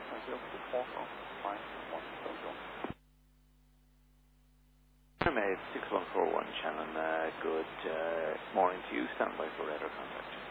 感谢普通和欢迎我们等中。 Made 6141 Shannon, good morning to you. Stand by for radar contact.